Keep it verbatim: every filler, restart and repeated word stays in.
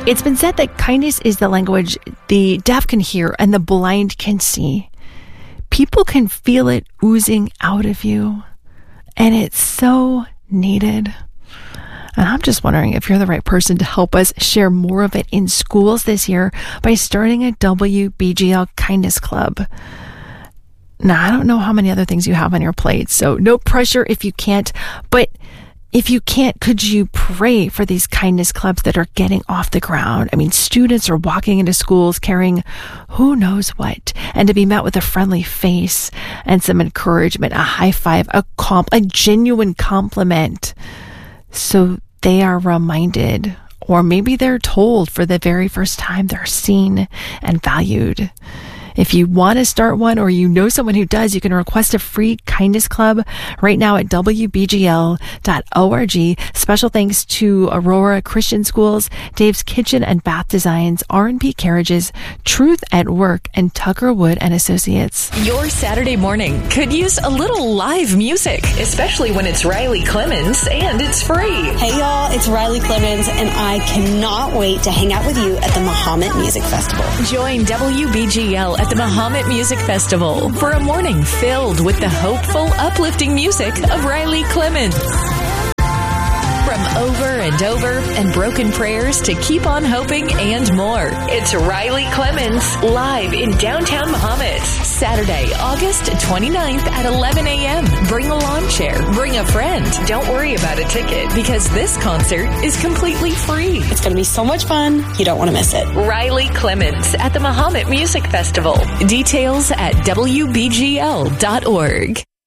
It's been said that kindness is the language the deaf can hear and the blind can see. People can feel it oozing out of you, and it's so needed. And I'm just wondering if you're the right person to help us share more of it in schools this year by starting a W B G L Kindness Club. Now, I don't know how many other things you have on your plate, so no pressure if you can't. But if you can't, could you pray for these kindness clubs that are getting off the ground? I mean, students are walking into schools carrying who knows what, and to be met with a friendly face and some encouragement, a high five, a comp, a genuine compliment. So they are reminded, or maybe they're told for the very first time, they're seen and valued. If you want to start one, or you know someone who does, you can request a free kindness club right now at W B G L dot org. Special thanks to Aurora Christian Schools, Dave's Kitchen and Bath Designs, R and P Carriages, Truth at Work, and Tucker Wood and Associates. Your Saturday morning could use a little live music, especially when it's Riley Clemens and it's free. Hey y'all, it's Riley Clemens, and I cannot wait to hang out with you at the Mahomet Music Festival. Join W B G L at the Mahomet Music Festival for a morning filled with the hopeful, uplifting music of Riley Clemens. From over and over and broken prayers to keep on hoping and more. It's Riley Clemens live in downtown Mahomet. Saturday, August twenty-ninth at eleven a.m. Bring a lawn chair. Bring a friend. Don't worry about a ticket because this concert is completely free. It's going to be so much fun. You don't want to miss it. Riley Clemens at the Mahomet Music Festival. Details at W B G L dot org.